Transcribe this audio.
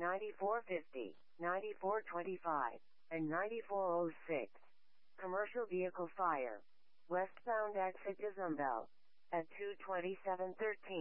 9450, 9425, and 9406. Commercial vehicle fire. Westbound exit to Zumbel at 22713.